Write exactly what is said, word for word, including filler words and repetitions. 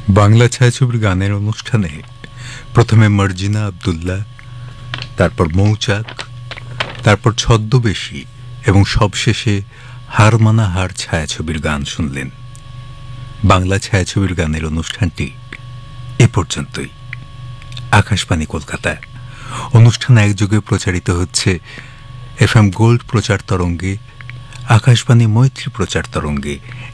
বাংলা ছায়াছবির গানের অনুষ্ঠানে প্রথমে মার্জিনা আব্দুল্লাহ, তারপর মৌচাক, তারপর ছদ্মবেশী এবং সবশেষে হার মানা হার ছায়াছবির গান শুনলেন। বাংলা ছায়াছবির গানের অনুষ্ঠানটি এ পর্যন্তই। আকাশবাণী কলকাতা। অনুষ্ঠান একযোগে প্রচারিত হচ্ছে এফ এম গোল্ড প্রচার তরঙ্গে, আকাশবাণী মৈত্রী প্রচার তরঙ্গে